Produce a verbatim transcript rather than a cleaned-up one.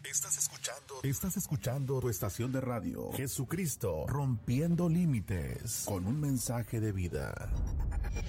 Estás escuchando, estás escuchando tu estación de radio, Jesucristo, rompiendo límites, con un mensaje de vida.